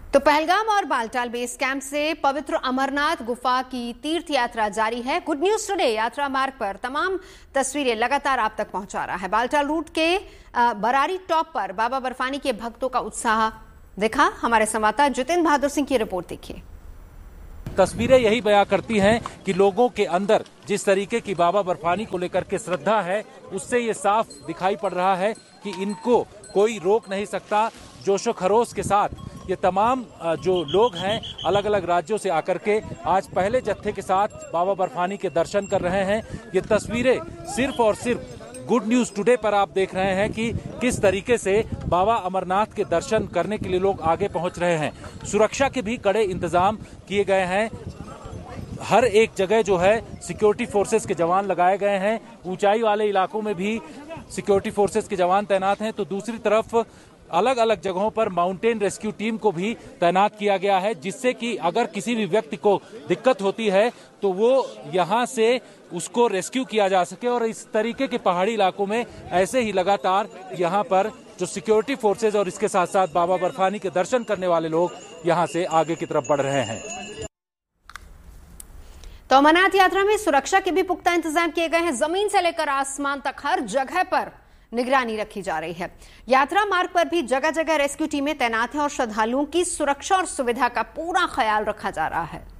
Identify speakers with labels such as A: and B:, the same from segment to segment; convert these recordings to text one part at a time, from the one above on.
A: तो पहलगाम और Baltal base camp से पवित्र अमरनाथ गुफा की तीर्थ यात्रा जारी है। गुड न्यूज टुडे यात्रा मार्ग पर तमाम तस्वीरें लगातार आप तक पहुंचा रहा है। बालटाल रूट के बरारी टॉप पर बाबा बर्फानी के भक्तों का उत्साह देखा। हमारे संवाददाता जितेंद्र बहादुर सिंह की रिपोर्ट देखिए।
B: तस्वीरें यही बयां करती हैं कि लोगों के अंदर जिस तरीके की बाबा बर्फानी को लेकर के श्रद्धा है, उससे ये साफ दिखाई पड़ रहा है कि इनको कोई रोक नहीं सकता। जोशो खरोश के साथ ये तमाम जो लोग हैं अलग अलग राज्यों से आकर के आज पहले जत्थे के साथ बाबा बर्फानी के दर्शन कर रहे हैं। ये तस्वीरें सिर्फ और सिर्फ गुड न्यूज टुडे पर आप देख रहे हैं कि किस तरीके से बाबा अमरनाथ के दर्शन करने के लिए लोग आगे पहुंच रहे हैं। सुरक्षा के भी कड़े इंतजाम किए गए हैं। हर एक जगह जो है सिक्योरिटी फोर्सेस के जवान लगाए गए हैं। ऊंचाई वाले इलाकों में भी सिक्योरिटी फोर्सेस के जवान तैनात हैं, तो दूसरी तरफ अलग अलग जगहों पर माउंटेन रेस्क्यू टीम को भी तैनात किया गया है, जिससे कि अगर किसी भी व्यक्ति को दिक्कत होती है तो वो यहां से उसको रेस्क्यू किया जा सके। और इस तरीके के पहाड़ी इलाकों में ऐसे ही लगातार यहां पर जो सिक्योरिटी फोर्सेज और इसके साथ साथ बाबा बर्फानी के दर्शन करने वाले लोग यहां से आगे की तरफ बढ़ रहे हैं।
A: तो अमरनाथ यात्रा में सुरक्षा के भी पुख्ता इंतजाम किए गए हैं। जमीन से लेकर आसमान तक हर जगह पर निगरानी रखी जा रही है। यात्रा मार्ग पर भी जगह जगह रेस्क्यू टीमें तैनात हैं और श्रद्धालुओं की सुरक्षा और सुविधा का पूरा ख्याल रखा जा रहा है।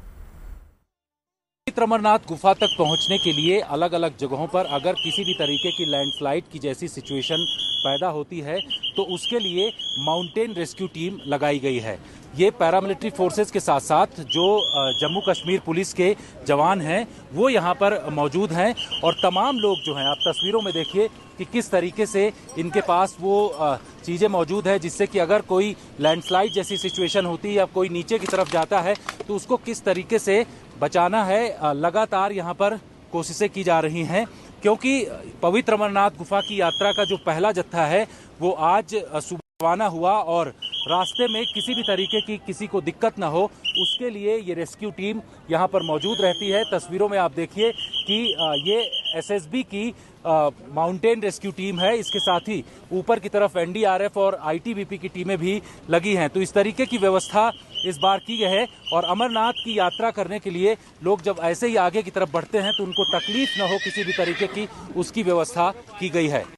B: अमरनाथ गुफा तक पहुंचने के लिए अलग अलग जगहों पर अगर किसी भी तरीके की लैंडस्लाइड की जैसी सिचुएशन पैदा होती है तो उसके लिए माउंटेन रेस्क्यू टीम लगाई गई है। ये पैरामिलिट्री फोर्सेस के साथ साथ जो जम्मू कश्मीर पुलिस के जवान हैं वो यहाँ पर मौजूद हैं। और तमाम लोग जो हैं, आप तस्वीरों में देखिए कि किस तरीके से इनके पास वो चीज़ें मौजूद है जिससे कि अगर कोई लैंडस्लाइड जैसी सिचुएशन होती है या कोई नीचे की तरफ जाता है तो उसको किस तरीके से बचाना है। लगातार यहाँ पर कोशिशें की जा रही हैं, क्योंकि पवित्र अमरनाथ गुफा की यात्रा का जो पहला जत्था है वो आज सुबह रवाना हुआ और रास्ते में किसी भी तरीके की किसी को दिक्कत ना हो उसके लिए ये रेस्क्यू टीम यहाँ पर मौजूद रहती है। तस्वीरों में आप देखिए कि ये एसएसबी की माउंटेन रेस्क्यू टीम है। इसके साथ ही ऊपर की तरफ एनडीआरएफ और आईटीबीपी की टीमें भी लगी हैं। तो इस तरीके की व्यवस्था इस बार की गई है। और अमरनाथ की यात्रा करने के लिए लोग जब ऐसे ही आगे की तरफ बढ़ते हैं तो उनको तकलीफ न हो किसी भी तरीके की, उसकी व्यवस्था की गई है।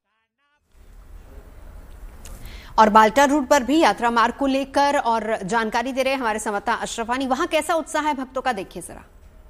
A: और बाल्टाल रूट पर भी यात्रा मार्ग को लेकर और जानकारी दे रहे हैं हमारे संवाददाता अशरफानी। वहां कैसा उत्साह है भक्तों का, देखिए जरा।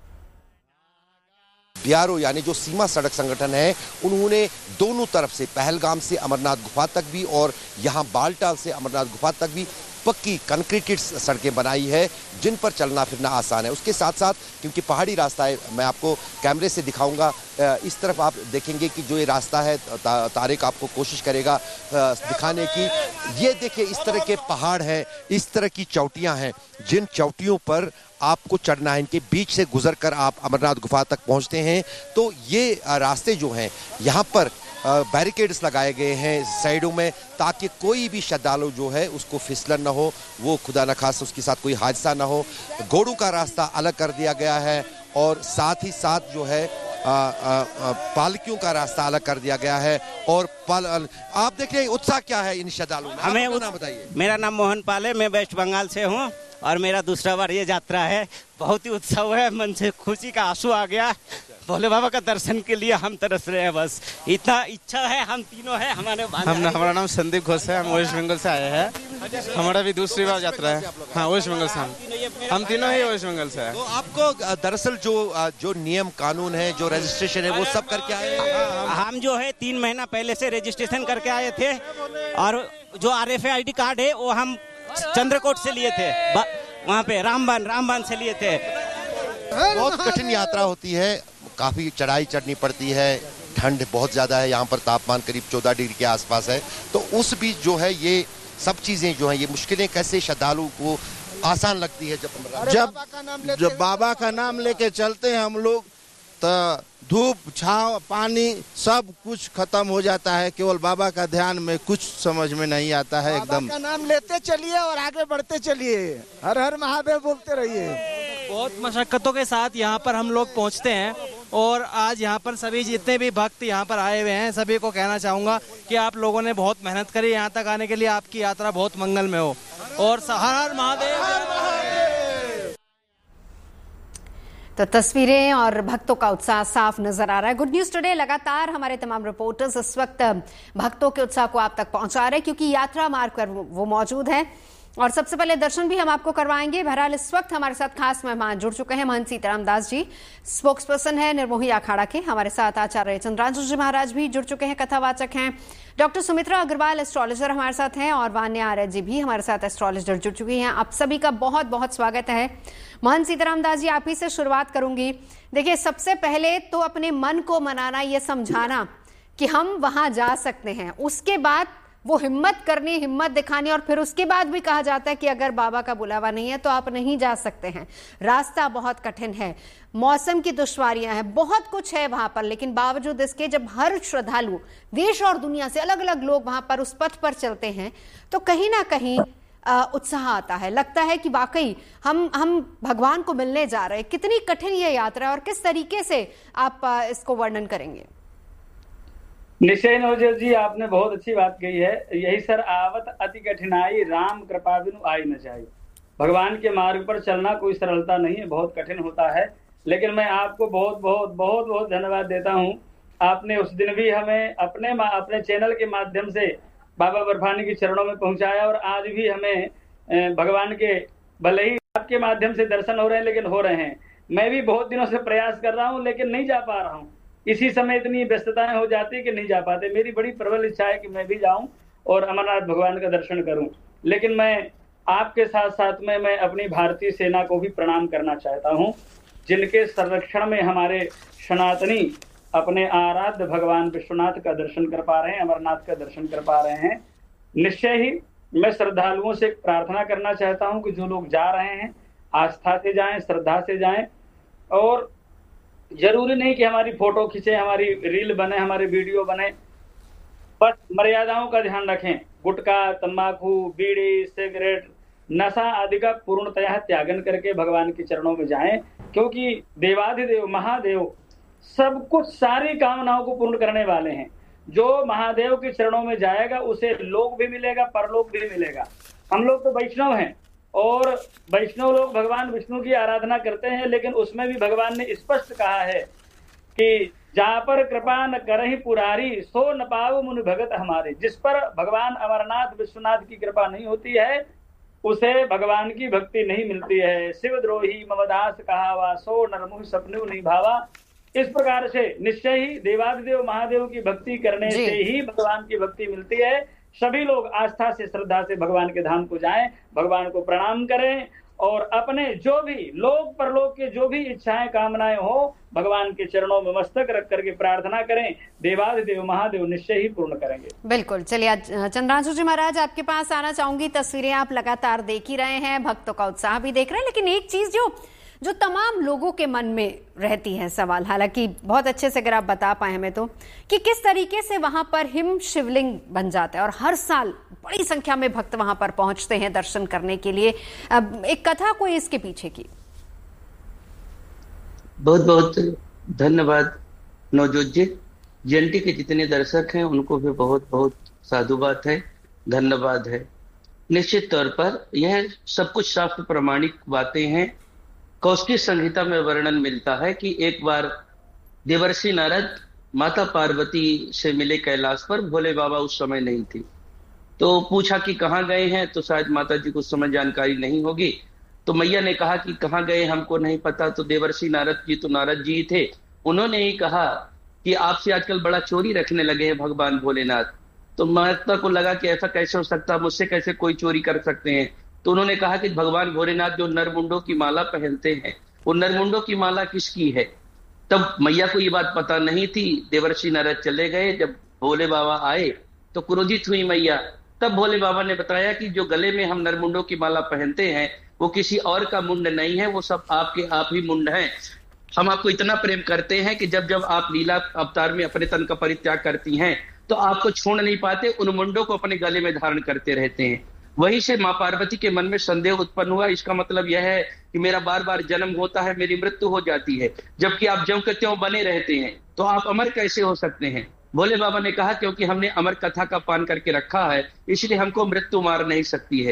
C: बीआरओ यानी जो सीमा सड़क संगठन है, उन्होंने दोनों तरफ से पहलगाम से अमरनाथ गुफा तक भी और यहाँ बालटाल से अमरनाथ गुफा तक भी पक्की कंक्रीटेड सड़कें बनाई है जिन पर चलना फिरना आसान है। उसके साथ साथ क्योंकि पहाड़ी रास्ता है, मैं आपको कैमरे से दिखाऊंगा, इस तरफ आप देखेंगे कि जो ये रास्ता है तारिक आपको कोशिश करेगा दिखाने की। ये देखिए इस तरह के पहाड़ हैं, इस तरह की चोटियां हैं जिन चोटियों पर आपको चढ़ना है। इनके बीच से गुजरकर आप अमरनाथ गुफा तक पहुंचते हैं। तो ये रास्ते जो हैं यहाँ पर बैरिकेड्स लगाए गए हैं साइडों में, ताकि कोई भी श्रद्धालु जो है उसको फिसलन ना हो, वो खुदा न खास उसके साथ कोई हादसा ना हो। घोड़ों का रास्ता अलग कर दिया गया है और साथ ही साथ जो है पालकियों का रास्ता अलग कर दिया गया है। और आप देख रहे हैं उत्साह क्या है इन श्रद्धालुओं में। हमें नाम बताइए।
D: मेरा नाम मोहन पाल है, मैं वेस्ट बंगाल से हूँ और मेरा दूसरा बार ये यात्रा है। बहुत ही उत्साह है, मन से खुशी का आंसू आ गया। भोले बाबा का दर्शन के लिए हम तरस रहे हैं, बस इतना इच्छा है। हम तीनों है,
E: हमारा नाम संदीप घोष है, हम वेस्ट बंगाल से आए हैं। हमारा भी दूसरी बार यात्रा है। हाँ, वेस्ट बंगाल से हम तीनों ही वेस्ट बंगाल से हैं।
C: तो आपको दरअसल जो नियम कानून है, जो रजिस्ट्रेशन है, वो सब करके आए हैं।
D: हम जो है 3 महीना पहले से रजिस्ट्रेशन करके आए थे और जो RFID कार्ड है वो हम चंद्रकोट से लिए थे, वहाँ पे रामबान से लिए थे।
C: बहुत कठिन यात्रा होती है, काफी चढ़ाई चढ़नी पड़ती है, ठंड बहुत ज्यादा है, यहाँ पर तापमान करीब 14 डिग्री के आसपास है। तो उस बीच जो है ये सब चीजें जो है, ये मुश्किलें कैसे श्रद्धालु को आसान लगती है
E: जब बाबा का नाम लेके चलते हैं हम लोग, तो धूप छाव पानी सब कुछ खत्म हो जाता है। केवल बाबा का ध्यान में कुछ समझ में नहीं आता है। एकदम
F: बाबा का नाम लेते चलिए और आगे बढ़ते चलिए, हर हर महादेव बोलते रहिए।
G: बहुत मशक्कतों के साथ यहाँ पर हम लोग पहुँचते हैं और आज यहाँ पर सभी जितने भी भक्त यहाँ पर आए हुए हैं सभी को कहना चाहूँगा कि आप लोगों ने बहुत मेहनत करी यहाँ तक आने के लिए। आपकी यात्रा बहुत मंगलमय हो। और हर हर महादेव।
A: तो तस्वीरें और भक्तों का उत्साह साफ नजर आ रहा है। गुड न्यूज टुडे लगातार हमारे तमाम रिपोर्टर्स इस वक्त भक्तों के उत्साह को आप तक पहुंचा रहे हैं, क्योंकि यात्रा मार्ग पर वो मौजूद है और सबसे पहले दर्शन भी हम आपको करवाएंगे। बहरहाल इस वक्त हमारे साथ खास मेहमान जुड़ चुके हैं। महंत सीताराम दास जी स्पोक्स पर्सन है निर्मोही अखाड़ा के, हमारे साथ आचार्य चंद्रांशु जी महाराज भी जुड़ चुके हैं, कथावाचक हैं। डॉक्टर सुमित्रा अग्रवाल एस्ट्रोलॉजर हमारे साथ हैं और वान्या आर्य जी भी हमारे साथ एस्ट्रोलॉजर जुड़ चुकी हैं। आप सभी का बहुत बहुत स्वागत है। महंत सीताराम दास जी, आप ही से शुरुआत करूंगी। देखिए, सबसे पहले तो अपने मन को मनाना, ये समझाना कि हम वहां जा सकते हैं, उसके बाद वो हिम्मत करनी, हिम्मत दिखानी, और फिर उसके बाद भी कहा जाता है कि अगर बाबा का बुलावा नहीं है तो आप नहीं जा सकते हैं। रास्ता बहुत कठिन है, मौसम की दुश्वारियां हैं, बहुत कुछ है वहां पर, लेकिन बावजूद इसके जब हर श्रद्धालु देश और दुनिया से अलग अलग लोग वहां पर उस पथ पर चलते हैं तो कहीं ना कहीं उत्साह आता है। लगता है कि वाकई हम भगवान को मिलने जा रहे हैं। कितनी कठिन ये यात्रा है और किस तरीके से आप इसको वर्णन करेंगे?
H: निश्चय नवजोत जी, आपने बहुत अच्छी बात कही है। यही सर, आवत अति कठिनाई, राम कृपा बिनु आई न जाई। भगवान के मार्ग पर चलना कोई सरलता नहीं है, बहुत कठिन होता है। लेकिन मैं आपको बहुत बहुत बहुत बहुत धन्यवाद देता हूँ। आपने उस दिन भी हमें अपने चैनल के माध्यम से बाबा बर्फानी के चरणों में पहुंचाया, और आज भी हमें भगवान के, भले ही आपके माध्यम से दर्शन हो रहे हैं लेकिन हो रहे हैं। मैं भी बहुत दिनों से प्रयास कर रहा हूँ लेकिन नहीं जा पा रहा हूँ। इसी समय इतनी व्यस्तताएं हो जाती है कि नहीं जा पाते। मेरी बड़ी प्रबल इच्छा है कि मैं भी जाऊं और अमरनाथ भगवान का दर्शन करूं। लेकिन मैं आपके साथ साथ में मैं अपनी भारतीय सेना को भी प्रणाम करना चाहता हूं, जिनके संरक्षण में हमारे सनातनी अपने आराध्य भगवान विश्वनाथ का दर्शन कर पा रहे हैं, अमरनाथ का दर्शन कर पा रहे हैं। निश्चय ही मैं श्रद्धालुओं से प्रार्थना करना चाहता हूं कि जो लोग जा रहे हैं आस्था से जाएं, श्रद्धा से जाएं, और जरूरी नहीं कि हमारी फोटो खींचे, हमारी रील बने, हमारे वीडियो बने, बस मर्यादाओं का ध्यान रखें। गुटखा, तंबाकू, बीड़ी, सिगरेट, नशा आदि का पूर्णतया त्यागन करके भगवान के चरणों में जाएं, क्योंकि देवाधिदेव महादेव सब कुछ, सारी कामनाओं को पूर्ण करने वाले हैं। जो महादेव के चरणों में जाएगा उसे लोक भी मिलेगा, परलोक भी मिलेगा। हम लोग तो वैष्णव हैं और वैष्णव लोग भगवान विष्णु की आराधना करते हैं, लेकिन उसमें भी भगवान ने स्पष्ट कहा है कि जहाँ पर कृपा न करहि पुरारी, सो न पाव मुनि भगत हमारे। जिस पर भगवान अमरनाथ विश्वनाथ की कृपा नहीं होती है उसे भगवान की भक्ति नहीं मिलती है। शिव द्रोही ममदास कहावा, सो नरमुहि सपनु नहीं भावा। इस प्रकार से निश्चय ही देवादिदेव महादेव की भक्ति करने से ही भगवान की भक्ति मिलती है। सभी लोग आस्था से, श्रद्धा से भगवान के धाम को जाएं, भगवान को प्रणाम करें और अपने जो भी लोक परलोक के जो भी इच्छाएं कामनाएं हो भगवान के चरणों में मस्तक रख करके प्रार्थना करें। देवादिदेव महादेव निश्चय ही पूर्ण करेंगे।
A: बिल्कुल। चलिए चंद्रांशु जी महाराज, आपके पास आना चाहूंगी। तस्वीरें आप लगातार देख ही रहे हैं, भक्तों का उत्साह भी देख रहे हैं, लेकिन एक चीज जो तमाम लोगों के मन में रहती है सवाल, हालांकि बहुत अच्छे से अगर आप बता पाए हमें तो, कि किस तरीके से वहां पर हिम शिवलिंग बन जाता है और हर साल बड़ी संख्या में भक्त वहां पर पहुंचते हैं दर्शन करने के लिए। अब एक कथा कोई इसके पीछे की?
I: बहुत बहुत धन्यवाद नवजोत जी। जयंती के जितने दर्शक हैं उनको भी बहुत बहुत साधुवाद है, धन्यवाद है। निश्चित तौर पर यह सब कुछ शास्त्र प्रमाणिक बातें हैं। कौशिकी संहिता में वर्णन मिलता है कि एक बार देवर्षि नारद माता पार्वती से मिले कैलाश पर। भोले बाबा उस समय नहीं थी, तो पूछा कि कहाँ गए हैं, तो शायद माता जी को उस समय जानकारी नहीं होगी। तो मैया ने कहा कि कहाँ गए हमको नहीं पता। तो देवर्षि नारद जी, तो नारद जी थे, उन्होंने ही कहा कि आपसे आजकल बड़ा चोरी रखने लगे हैं भगवान भोलेनाथ। तो माता को लगा कि ऐसा कैसे हो सकता है, मुझसे कैसे कोई चोरी कर सकते हैं। तो उन्होंने कहा कि भगवान भोलेनाथ जो नरमुंडों की माला पहनते हैं, वो नरमुंडों की माला किसकी है? तब मैया को ये बात पता नहीं थी। देवर्षि नारद चले गए। जब भोले बाबा आए तो क्रोधित हुई मैया। तब भोले बाबा ने बताया कि जो गले में हम नरमुंडों की माला पहनते हैं वो किसी और का मुंड नहीं है, वो सब आपके आप ही मुंड हैं। हम आपको इतना प्रेम करते हैं कि जब जब आप लीला अवतार में अपने तन का परित्याग करती हैं तो आपको छोड़ नहीं पाते, उन मुंडों को अपने गले में धारण करते रहते हैं। वहीं से माँ पार्वती के मन में संदेह उत्पन्न हुआ। इसका मतलब यह है कि मेरा बार बार जन्म होता है, मेरी मृत्यु हो जाती है, जबकि आप ज्यों के त्यों बने रहते हैं, तो आप अमर कैसे हो सकते हैं? भोले बाबा ने कहा क्योंकि हमने अमर कथा का पान करके रखा है, इसलिए हमको मृत्यु मार नहीं सकती है।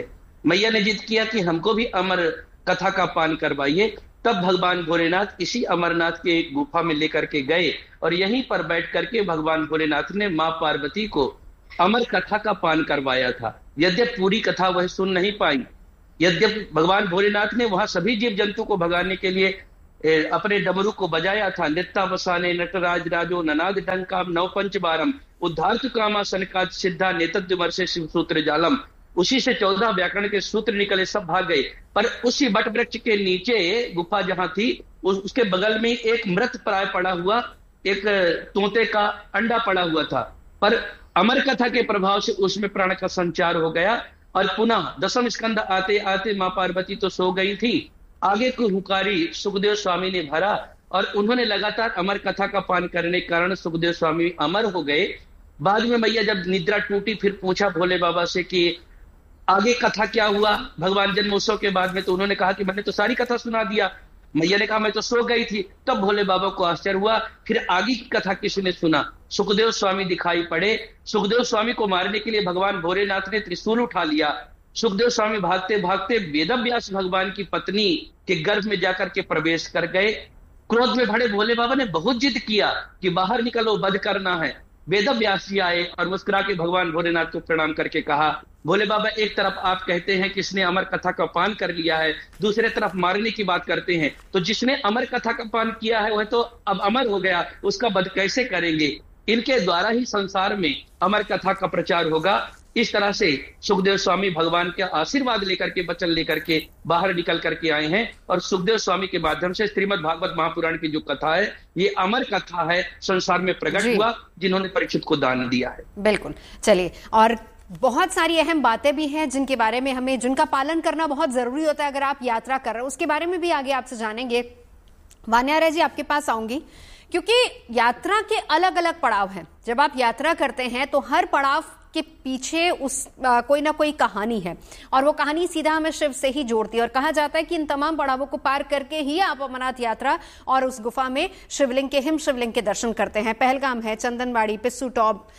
I: मैया ने जिद किया कि हमको भी अमर कथा का पान करवाइए। तब भगवान भोलेनाथ इसी अमरनाथ के गुफा में लेकर के गए और यहीं पर बैठ करके भगवान भोलेनाथ ने मां पार्वती को अमर कथा का पान करवाया था। यद्यपि पूरी कथा वह सुन नहीं पाई, यद्यपि भगवान भोलेनाथ ने वहां सभी जीव जंतु को भगाने के लिए अपने डमरू को बजाया था। नृत्तावसाने नटराज राजो ननाद डंकाम नव पंचबारम उद्धार्तु कामा सनकाद सिद्धा नेतद्य वर्षे शिव सूत्र जालम। उसी से 14 व्याकरण के सूत्र निकले, सब भाग गए। पर उसी बट वृक्ष के नीचे गुफा जहां थी उसके बगल में एक मृत प्राय पड़ा हुआ एक तोते का अंडा पड़ा हुआ था। पर अमर कथा के प्रभाव से उसमें प्राण का संचार हो गया और पुनः दसम स्कंद आते आते मां पार्वती तो सो गई थी, आगे को हुकारी सुखदेव स्वामी ने भरा और उन्होंने लगातार अमर कथा का पान करने के कारण सुखदेव स्वामी अमर हो गए। बाद में मैया जब निद्रा टूटी फिर पूछा भोले बाबा से कि आगे कथा क्या हुआ भगवान जन्मोत्सव के बाद में, तो उन्होंने कहा कि मैंने तो सारी कथा सुना दिया। मैया ने कहा मैं तो सो गई थी। तब भोले बाबा को आश्चर्य हुआ, फिर आगे की कथा किसने सुना? सुखदेव स्वामी दिखाई पड़े। सुखदेव स्वामी को मारने के लिए भगवान भोलेनाथ ने त्रिशूल उठा लिया। सुखदेव स्वामी भागते भागते वेदव्यास भगवान की पत्नी के गर्भ में जाकर के प्रवेश कर गए। क्रोध में भरे भोले बाबा ने बहुत जिद किया कि बाहर निकलो, वध करना है। वेदव्यास जी आए और मुस्कुरा के भगवान भोलेनाथ को प्रणाम करके कहा, भोले बाबा एक तरफ आप कहते हैं कि इसने अमर कथा का पान कर लिया है, दूसरे तरफ मारने की बात करते हैं, तो जिसने अमर कथा का पान किया है वह तो अब अमर हो गया, उसका वध कैसे करेंगे? इनके द्वारा ही संसार में अमर कथा का प्रचार होगा। इस तरह से सुखदेव स्वामी भगवान के आशीर्वाद लेकर के, वचन लेकर के बाहर निकल करके आए हैं और सुखदेव स्वामी के माध्यम से श्रीमद् भागवत महापुराण की जो कथा है ये अमर कथा है, संसार में प्रकट हुआ जिन्होंने परीक्षित को दान दिया है।
A: बिल्कुल, चलिए, और बहुत सारी अहम बातें भी हैं जिनके बारे में हमें, जिनका पालन करना बहुत जरूरी होता है अगर आप यात्रा कर रहे हो, उसके बारे में भी आगे आपसे जानेंगे। वान्याराय जी आपके पास आऊंगी, क्योंकि यात्रा के अलग अलग पड़ाव हैं। जब आप यात्रा करते हैं तो हर पड़ाव के पीछे कोई ना कोई कहानी है और वो कहानी सीधा हमें शिव से ही जोड़ती है। और कहा जाता है कि इन तमाम पड़ावों को पार करके ही आप अमरनाथ यात्रा और उस गुफा में शिवलिंग के, हिम शिवलिंग के दर्शन करते हैं। पहलगाम है, चंदनबाड़ी, पिस्सू टॉप,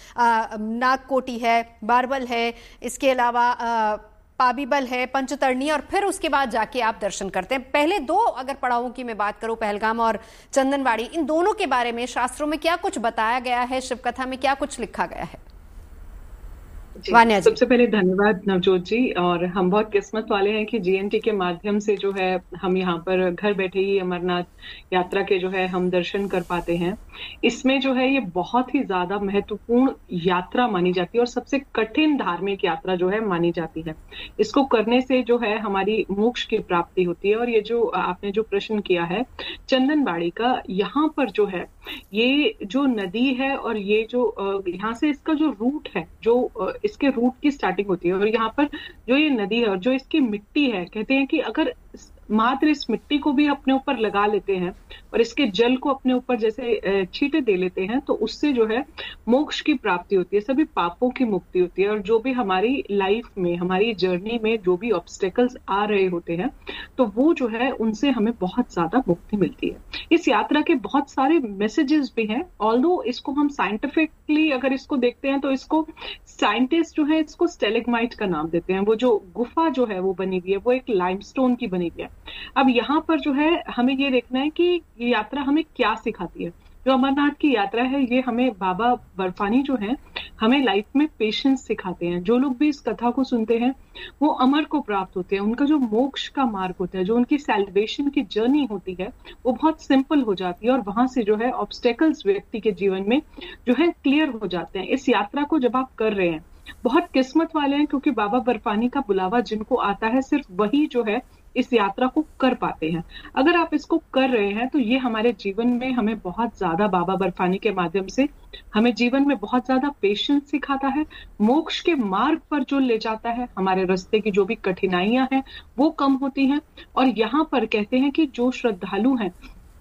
A: नागकोटी है, बारबल है, इसके अलावा पाबीबल है, पंचतरणी, और फिर उसके बाद जाके आप दर्शन करते हैं। पहले दो अगर पड़ावों की मैं बात करूं, पहलगाम और चंदनबाड़ी, इन दोनों के बारे में शास्त्रों में क्या कुछ बताया गया है, शिव कथा में क्या कुछ लिखा गया है?
J: सबसे पहले धन्यवाद नवजोत जी, और हम बहुत किस्मत वाले हैं कि जीएनटी के माध्यम से जो है हम यहाँ पर घर बैठे ही अमरनाथ यात्रा के जो है हम दर्शन कर पाते हैं। इसमें जो है ये बहुत ही ज्यादा महत्वपूर्ण यात्रा मानी जाती है और सबसे कठिन धार्मिक यात्रा जो है मानी जाती है। इसको करने से जो है हमारी मोक्ष की प्राप्ति होती है। और ये जो आपने जो प्रश्न किया है चंदनबाड़ी का, यहाँ पर जो है ये जो नदी है और ये जो यहाँ से इसका जो रूट है, जो इसके रूट की स्टार्टिंग होती है, और यहाँ पर जो ये नदी है और जो इसकी मिट्टी है, कहते हैं कि अगर मात्र इस मिट्टी को भी अपने ऊपर लगा लेते हैं और इसके जल को अपने ऊपर जैसे छींटे दे लेते हैं तो उससे जो है मोक्ष की प्राप्ति होती है, सभी पापों की मुक्ति होती है। और जो भी हमारी लाइफ में, हमारी जर्नी में जो भी ऑब्स्टेकल्स आ रहे होते हैं तो वो जो है उनसे हमें बहुत ज्यादा मुक्ति मिलती है। इस यात्रा के बहुत सारे मैसेजेस भी हैं, ऑल्दो इसको हम साइंटिफिकली अगर इसको देखते हैं तो इसको साइंटिस्ट जो है इसको स्टेलेग्माइट का नाम देते हैं। वो जो गुफा जो है वो बनी हुई है वो एक लाइमस्टोन की बनी हुई है। अब यहाँ पर जो है हमें ये देखना है कि ये यात्रा हमें क्या सिखाती है। जो अमरनाथ की यात्रा है ये हमें बाबा बर्फानी जो है हमें लाइफ में पेशेंस सिखाते हैं। जो लोग भी इस कथा को सुनते हैं वो अमर को प्राप्त होते हैं, उनका जो मोक्ष का मार्ग होता है, जो उनकी सैल्वेशन की जर्नी होती है वो बहुत सिंपल हो जाती है और वहां से जो है ऑब्स्टेकल्स व्यक्ति के जीवन में जो है क्लियर हो जाते हैं। इस यात्रा को जब आप कर रहे हैं बहुत किस्मत वाले हैं, क्योंकि बाबा बर्फानी का बुलावा जिनको आता है सिर्फ वही जो है इस यात्रा को कर पाते हैं। अगर आप इसको कर रहे हैं तो ये हमारे जीवन में हमें बहुत ज्यादा, बाबा बर्फानी के माध्यम से हमें जीवन में बहुत ज्यादा पेशेंस सिखाता है, मोक्ष के मार्ग पर जो ले जाता है, हमारे रास्ते की जो भी कठिनाइयां हैं वो कम होती हैं। और यहाँ पर कहते हैं कि जो श्रद्धालु हैं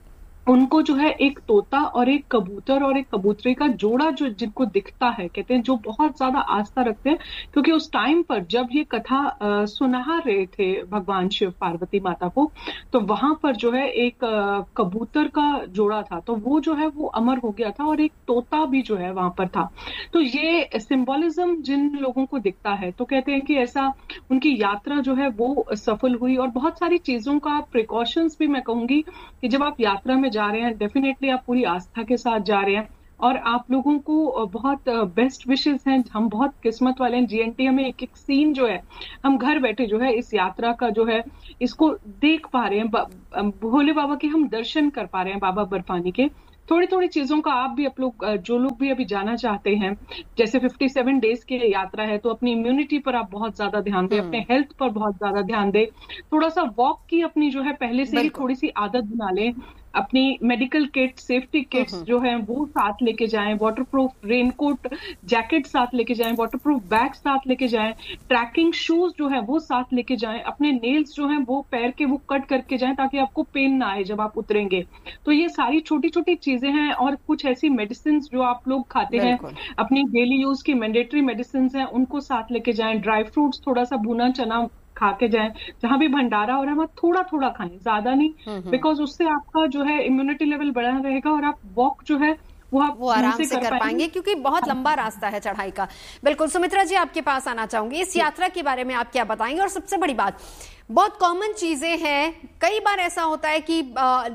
J: उनको जो है एक तोता और एक कबूतर और एक कबूतरी का जोड़ा जो जिनको दिखता है, कहते हैं जो बहुत ज्यादा आस्था रखते हैं, क्योंकि उस टाइम पर जब ये कथा सुना रहे थे भगवान शिव पार्वती माता को, तो वहां पर जो है एक कबूतर का जोड़ा था, तो वो जो है वो अमर हो गया था और एक तोता भी जो है वहां पर था। तो ये सिंबोलिज्म जिन लोगों को दिखता है, तो कहते हैं कि ऐसा उनकी यात्रा जो है वो सफल हुई। और बहुत सारी चीजों का प्रिकॉशंस भी मैं कहूंगी कि जब आप यात्रा में जा रहे हैं, डेफिनेटली आप पूरी आस्था के साथ जा रहे हैं और आप लोगों को बहुत बेस्ट विशेस हैं। हम बहुत किस्मत वाले हैं, जीएनटी हमें एक एक सीन जो है हम घर बैठे जो है इस यात्रा का जो है इसको देख पा रहे हैं, भोले बाबा के हम दर्शन कर पा रहे हैं, बाबा बर्फानी के। थोड़ी थोड़ी चीजों का आप भी जो लोग भी अभी जाना चाहते हैं, जैसे 57 डेज की यात्रा है, तो अपनी इम्यूनिटी पर आप बहुत ज्यादा ध्यान दें, अपने हेल्थ पर बहुत ज्यादा ध्यान दें, थोड़ा सा वॉक की अपनी जो है पहले से ही थोड़ी सी आदत बना लें, अपनी मेडिकल किट, सेफ्टी किट्स जो है वो साथ लेके जाएं, वाटरप्रूफ रेनकोट, जैकेट साथ लेके जाएं, वाटरप्रूफ बैग साथ लेके जाएं, ट्रैकिंग शूज जो है वो साथ लेके जाएं, अपने नेल्स जो हैं वो पैर के वो कट करके जाएं ताकि आपको पेन ना आए जब आप उतरेंगे। तो ये सारी छोटी छोटी चीजें हैं। और कुछ ऐसी मेडिसिन जो आप लोग खाते हैं, अपनी डेली यूज की मैंडेटरी मेडिसिन हैं, उनको साथ लेके जाएं, ड्राई फ्रूट्स, थोड़ा सा भुना चना खा के जाएं, जहां भी भंडारा हो रहा है वहां थोड़ा थोड़ा खाएं, ज्यादा नहीं, बिकॉज उससे आपका जो है इम्यूनिटी लेवल बढ़ा रहेगा और आप वॉक जो है वो
A: आराम से कर पाएंगे, क्योंकि बहुत लंबा रास्ता है चढ़ाई का। बिल्कुल सुमित्रा जी, आपके पास आना चाहूंगी, इस यात्रा के बारे में आप क्या बताएंगे? और सबसे बड़ी बात, बहुत कॉमन चीजें हैं, कई बार ऐसा होता है कि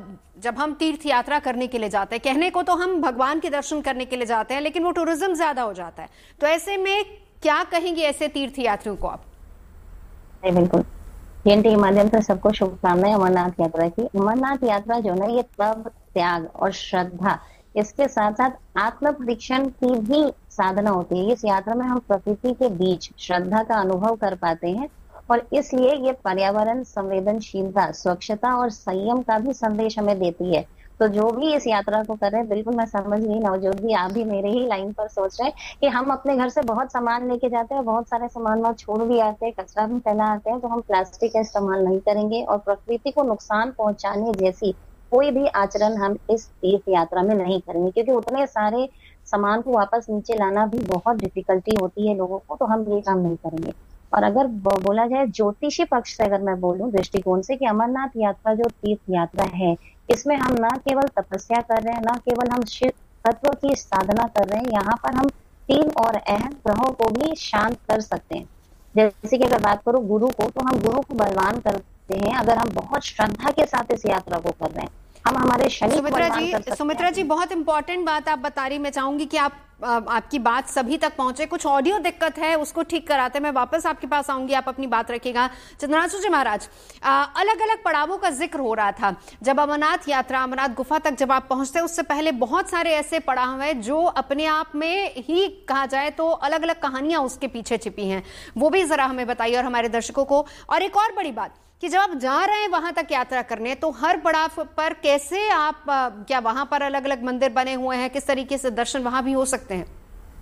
A: जब हम तीर्थ यात्रा करने के लिए जाते हैं, कहने को तो हम भगवान के दर्शन करने के लिए जाते हैं, लेकिन वो टूरिज्म ज्यादा हो जाता है, तो ऐसे में क्या कहेंगे ऐसे तीर्थ यात्रियों को आप?
K: बिल्कुल, जीएनटी के माध्यम से सबको शुभकामनाएं अमरनाथ यात्रा की। अमरनाथ यात्रा जो है ये तप, त्याग और श्रद्धा, इसके साथ साथ आत्म परीक्षण की भी साधना होती है। इस यात्रा में हम प्रकृति के बीच श्रद्धा का अनुभव कर पाते हैं और इसलिए ये पर्यावरण संवेदनशीलता, स्वच्छता और संयम का भी संदेश हमें देती है। तो जो भी इस यात्रा को कर रहे हैं, बिल्कुल मैं समझ गई नवजोत जी, आप भी मेरे ही लाइन पर सोच रहे हैं कि हम अपने घर से बहुत सामान लेके जाते हैं, बहुत सारे सामान वहाँ छोड़ भी आते हैं, कचरा भी फैला आते हैं, तो हम प्लास्टिक का इस्तेमाल नहीं करेंगे और प्रकृति को नुकसान पहुंचाने जैसी कोई भी आचरण हम इस तीर्थ यात्रा में नहीं करेंगे, क्योंकि उतने सारे सामान को वापस नीचे लाना भी बहुत डिफिकल्टी होती है लोगों को, तो हम ये काम नहीं करेंगे। और अगर बोला जाए ज्योतिषी पक्ष से, अगर मैं बोलूं दृष्टिकोण से, कि अमरनाथ यात्रा जो तीर्थ यात्रा है, इसमें हम न केवल तपस्या कर रहे हैं, न केवल हम शिव तत्व की साधना कर रहे हैं, यहाँ पर हम 3 और अहम ग्रहों को भी शांत कर सकते हैं। जैसे कि अगर बात करूं गुरु को, तो हम गुरु को बलवान करते हैं अगर हम बहुत श्रद्धा के साथ इस यात्रा को कर रहे हैं। हम हमारे शनि को बलवान कर सकते हैं।
A: सुमित्रा जी, बहुत इंपॉर्टेंट बात आप बता रही, मैं चाहूंगी कि आपकी बात सभी तक पहुंचे। कुछ ऑडियो दिक्कत है, उसको ठीक कराते मैं वापस आपके पास आऊंगी, आप अपनी बात रखिएगा। चंद्रांशु जी महाराज, अलग अलग पड़ावों का जिक्र हो रहा था जब अमरनाथ यात्रा, अमरनाथ गुफा तक जब आप पहुंचते, उससे पहले बहुत सारे ऐसे पड़ाव हैं जो अपने आप में ही कहा जाए तो अलग अलग कहानियां उसके पीछे छिपी हैं, वो भी जरा हमें बताइए और हमारे दर्शकों को। और एक और बड़ी बात कि जब आप जा रहे हैं वहां तक यात्रा करने, तो हर पड़ाव पर कैसे आप, क्या वहां पर अलग अलग मंदिर बने हुए हैं, किस तरीके से दर्शन वहां भी हो सकते हैं?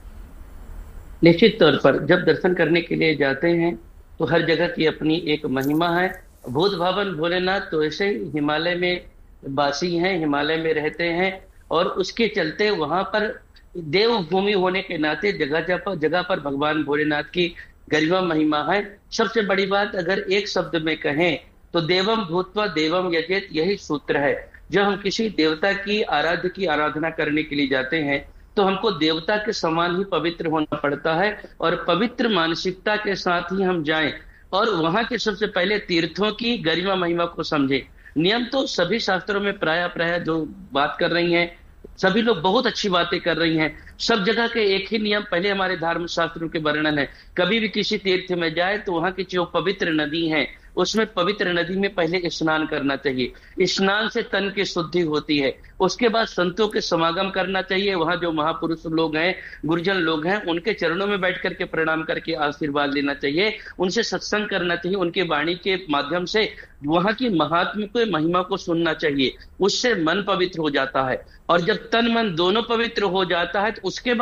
I: निश्चित तौर पर जब दर्शन करने के लिए जाते हैं तो हर जगह की अपनी एक महिमा है। भूत भावन भोलेनाथ तो ऐसे हिमालय में वासी हैं, हिमालय में रहते हैं और उसके चलते वहां पर देवभूमि होने के नाते जगह पर भगवान भोलेनाथ की गरिमा महिमा है। सबसे बड़ी बात अगर एक शब्द में कहें तो देवम भूत्वा देवम यजेत, यही सूत्र है। जब हम किसी देवता की आराधना करने के लिए जाते हैं तो हमको देवता के समान ही पवित्र होना पड़ता है और पवित्र मानसिकता के साथ ही हम जाएं और वहां के सबसे पहले तीर्थों की गरिमा महिमा को समझें। नियम तो सभी शास्त्रों में प्राय जो बात कर रही हैं, सभी लोग बहुत अच्छी बातें कर रही हैं। सब जगह के एक ही नियम पहले हमारे धर्म शास्त्रों के वर्णन है। कभी भी किसी तीर्थ में जाए तो वहां की जो पवित्र नदी है, उसमें पवित्र नदी में पहले स्नान करना चाहिए। स्नान से तन की शुद्धि होती है। उसके बाद संतों के समागम करना चाहिए। वहां जो महापुरुष लोग हैं, गुरुजन लोग हैं, उनके चरणों में बैठ करके प्रणाम करके आशीर्वाद लेना चाहिए। उनसे सत्संग करना चाहिए। उनके वाणी के माध्यम से वहां की महात्म्य को, महिमा को सुनना चाहिए। उससे मन पवित्र हो जाता है और जब तन मन दोनों पवित्र हो जाता है तो उसके बाद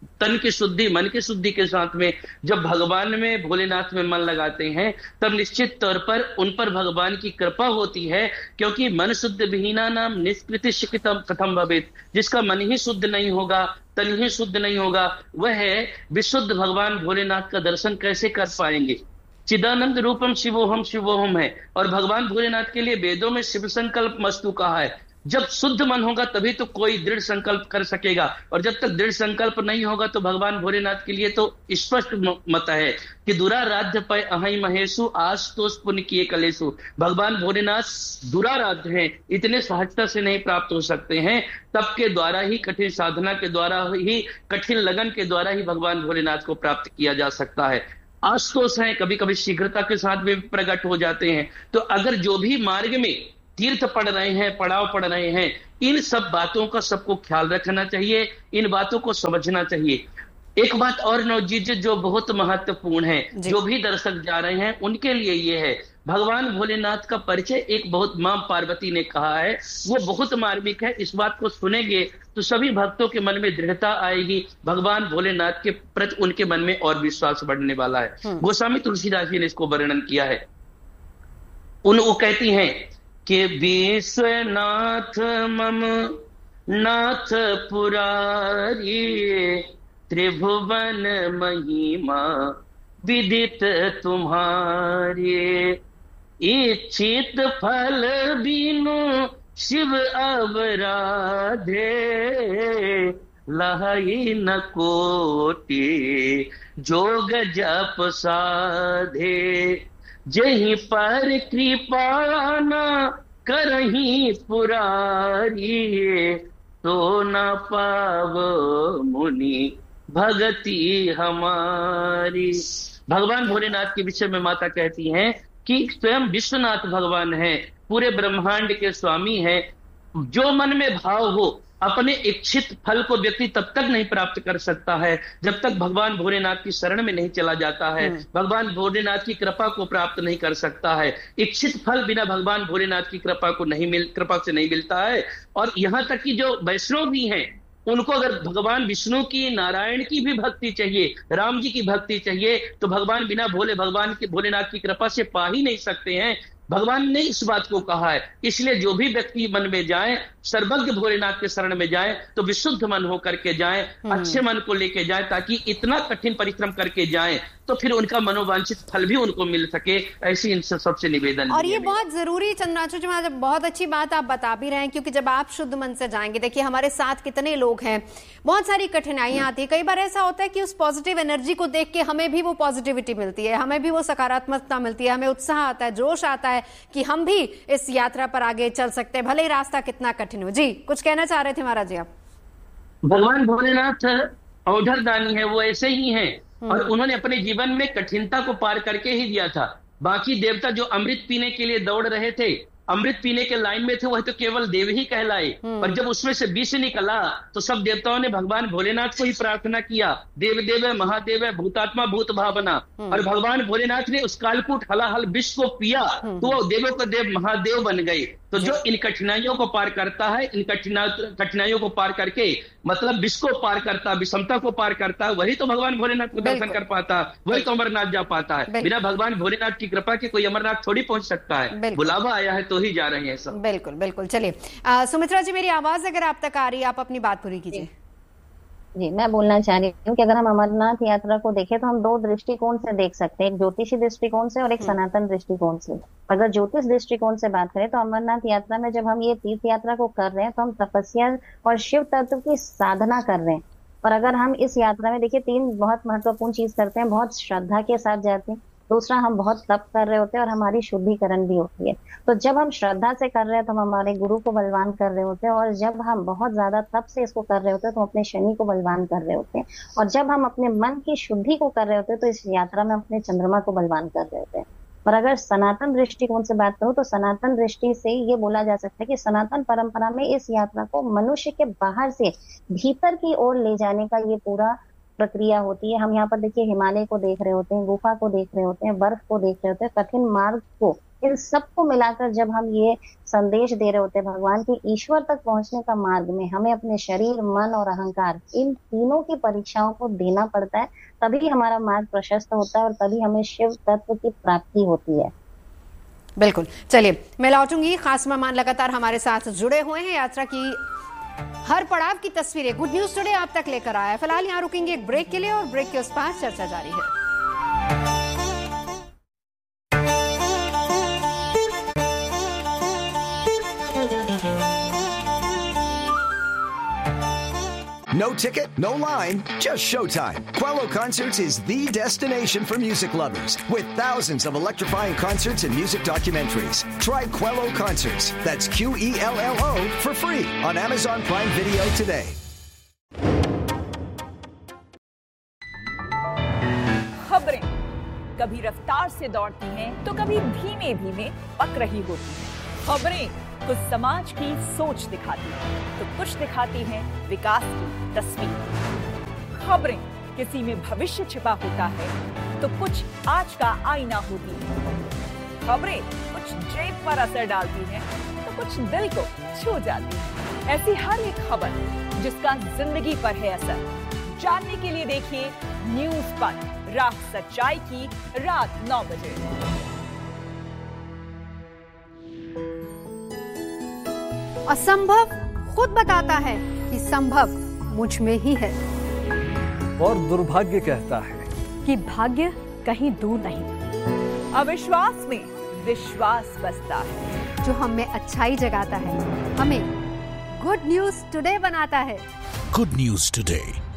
I: तन की शुद्धि, मन की शुद्धि के साथ में जब भगवान में, भोलेनाथ में मन लगाते हैं, तब निश्चित तौर पर उन पर भगवान की कृपा होती है। क्योंकि मन शुद्ध विहीना नाम निष्कृति शिक्षितम कथम भवेत, जिसका मन ही शुद्ध नहीं होगा, तन ही शुद्ध नहीं होगा, वह विशुद्ध भगवान भोलेनाथ का दर्शन कैसे कर पाएंगे। चिदानंद रूपम शिवोहम शिवोहम है, और भगवान भोलेनाथ के लिए वेदों में शिव संकल्प मस्तु कहा है। जब शुद्ध मन होगा तभी तो कोई दृढ़ संकल्प कर सकेगा, और जब तक दृढ़ संकल्प नहीं होगा तो भगवान भोलेनाथ के लिए तो स्पष्ट मत है कि दुराराध्य पय अहै महेशु आशुतोष पुण्य किए कलेशु। भगवान भोलेनाथ दुराराध्य हैं, इतने सहजता से नहीं प्राप्त हो सकते हैं। तप के द्वारा ही, कठिन साधना के द्वारा ही, कठिन लगन के द्वारा ही भगवान भोलेनाथ को प्राप्त किया जा सकता है। आशुतोष हैं, कभी कभी शीघ्रता के साथ भी प्रकट हो जाते हैं। तो अगर जो भी मार्ग में तीर्थ पड़ रहे हैं, पड़ाव पड़ रहे हैं, इन सब बातों का सबको ख्याल रखना चाहिए, इन बातों को समझना चाहिए। एक बात और नवजीत जी जो बहुत महत्वपूर्ण है, जो भी दर्शक जा रहे हैं उनके लिए ये है, भगवान भोलेनाथ का परिचय एक बहुत मां पार्वती ने कहा है, वो बहुत मार्मिक है। इस बात को सुनेंगे तो सभी भक्तों के मन में दृढ़ता आएगी, भगवान भोलेनाथ के प्रति उनके मन में और विश्वास बढ़ने वाला है। गोस्वामी तुलसीदास जी ने इसको वर्णन किया है। वो कहती हैं कि विश्वनाथ मम नाथ पुरारी, त्रिभुवन महिमा विदित तुम्हारे, इच्छित फल बिनु शिव अवराधे, लहई न कोटि जोग जप साधे, जहीं पर कृपा न करही पुरारी, तो न पाव मुनि भगति हमारी। भगवान भोलेनाथ के विषय में माता कहती हैं कि स्वयं विश्वनाथ भगवान हैं, पूरे ब्रह्मांड के स्वामी हैं। जो मन में भाव हो, अपने इच्छित फल को व्यक्ति तब तक नहीं प्राप्त कर सकता है जब तक भगवान भोलेनाथ की शरण में नहीं चला जाता है, भगवान भोलेनाथ की कृपा को प्राप्त नहीं कर सकता है। इच्छित फल बिना भगवान भोलेनाथ की कृपा से नहीं मिलता है। और यहाँ तक कि जो वैष्णव भी हैं, उनको अगर भगवान विष्णु की, नारायण की भी भक्ति चाहिए, राम जी की भक्ति चाहिए, तो भगवान बिना भोलेनाथ की कृपा से पा ही नहीं सकते हैं। भगवान ने इस बात को कहा है। इसलिए जो भी व्यक्ति मन में जाए, सर्वज्ञ भोलेनाथ के शरण में जाए, तो विशुद्ध मन हो करके जाए, अच्छे मन को लेके जाए, ताकि इतना कठिन परिश्रम करके जाए तो फिर उनका मनोवांछित फल भी उनको मिल सके। ऐसी इनसे सबसे निवेदन।
A: और ये बहुत जरूरी, चंद्रांशु जी, बहुत अच्छी बात आप बता भी रहे हैं, क्योंकि जब आप शुद्ध मन से जाएंगे, देखिए हमारे साथ कितने लोग हैं, बहुत सारी कठिनाइयां आती है। कई बार ऐसा होता है कि उस पॉजिटिव एनर्जी को देख के हमें भी वो पॉजिटिविटी मिलती है, हमें भी वो सकारात्मकता मिलती है, हमें उत्साह आता है, जोश आता है कि हम भी इस यात्रा पर आगे चल सकते हैं, भले ही रास्ता कितना कठिन हो। जी, कुछ कहना चाह रहे थे महाराज जी आप?
I: भगवान भोलेनाथ औढ़रदानी है, वो ऐसे ही हैं, और उन्होंने अपने जीवन में कठिनता को पार करके ही दिया था। बाकी देवता जो अमृत पीने के लिए दौड़ रहे थे, अमृत पीने के लाइन में थे, वह तो केवल देव ही कहलाए। पर जब उसमें से विष निकला तो सब देवताओं ने भगवान भोलेनाथ को ही प्रार्थना किया, देव देव है, महादेव है, भूतात्मा भूत भावना। और भगवान भोलेनाथ ने उस कालकूट हलाहल विष को पिया तो वो देवों का देव महादेव बन गए। तो जो इन कठिनाइयों को पार करता है, इन कठिनाइयों को पार करके, मतलब विष को पार करता, विषमता को पार करता है, वही तो भगवान भोलेनाथ को दर्शन कर पाता है, वही तो अमरनाथ जा पाता है। बिना भगवान भोलेनाथ की कृपा के कोई अमरनाथ थोड़ी पहुंच सकता है। बुलावा आया है तो ही जा रहे हैं सब।
A: बिल्कुल बिल्कुल। चलिए सुमित्रा जी, मेरी आवाज अगर आप तक आ रही है, आप अपनी बात पूरी कीजिए।
K: जी, मैं बोलना चाह रही हूँ कि अगर हम अमरनाथ यात्रा को देखें तो हम दो दृष्टिकोण से देख सकते हैं, एक ज्योतिषी दृष्टिकोण से और एक सनातन दृष्टिकोण से। अगर ज्योतिष दृष्टिकोण से बात करें तो अमरनाथ यात्रा में जब हम ये तीर्थ यात्रा को कर रहे हैं तो हम तपस्या और शिव तत्व की साधना कर रहे हैं। और अगर हम इस यात्रा में देखिए तीन बहुत महत्वपूर्ण चीज करते हैं, बहुत श्रद्धा के साथ जाते हैं, दूसरा हम बहुत तप कर रहे होते हैं और हमारी शुद्धिकरण भी होती है। तो जब हम श्रद्धा से कर रहे हैं तो हम हमारे गुरु को बलवान कर रहे होते हैं, और जब हम बहुत ज्यादा तप से इसको कर रहे होते हैं तो अपने शनि को बलवान कर रहे होते हैं, और जब हम अपने मन की शुद्धि को कर रहे होते हैं तो इस यात्रा में अपने चंद्रमा को बलवान कर रहे होते हैं। और अगर सनातन दृष्टिकोण से बात करूं तो सनातन दृष्टि से ये बोला जा सकता है कि सनातन परंपरा में इस यात्रा को मनुष्य के बाहर से भीतर की ओर ले जाने का ये पूरा प्रक्रिया होती है। हम यहाँ पर देखिए हिमालय को देख रहे होते हैं, गुफा को देख रहे होते हैं, बर्फ को देख रहे होते हैं, कठिन मार्ग को इन सबको मिलाकर जब हम ये संदेश दे रहे होते हैं भगवान के ईश्वर तक पहुंचने का मार्ग में हमें अपने शरीर, मन और अहंकार इन तीनों की परीक्षाओं को देना पड़ता है, तभी हमारा मार्ग प्रशस्त होता है और तभी हमें शिव तत्व की प्राप्ति होती है।
A: बिल्कुल, चलिए मैं लौटूंगी। खास मेहमान लगातार हमारे साथ जुड़े हुए हैं, यात्रा की हर पड़ाव की तस्वीरें गुड न्यूज टुडे आप तक लेकर आया है। फिलहाल यहाँ रुकेंगे एक ब्रेक के लिए और ब्रेक के उस पार चर्चा जारी है।
L: No ticket, no line, just showtime. Quello Concerts is the destination for music lovers with thousands of electrifying concerts and music documentaries. Try Quello Concerts. That's QELLO for free on Amazon Prime Video today.
M: खबरें कभी रफ्तार से दौड़ती हैं तो कभी धीमे धीमे पक रही होती हैं। खबरें कुछ समाज की सोच दिखाती हैं तो कुछ दिखाती हैं विकास की तस्वीर। खबरें किसी में भविष्य छिपा होता है तो कुछ आज का आईना होती है। खबरें कुछ जेब पर असर डालती हैं तो कुछ दिल को छू जाती है। ऐसी हर एक खबर जिसका जिंदगी पर है असर, जानने के लिए देखिए न्यूज़ पर राह सच्चाई की रात 9 बजे।
A: असंभव खुद बताता है कि संभव मुझ में ही है,
N: और दुर्भाग्य कहता है
M: कि भाग्य कहीं दूर नहीं। अविश्वास में विश्वास बसता है।
A: जो हमें अच्छाई जगाता है, हमें गुड न्यूज टुडे बनाता है।
O: Good news today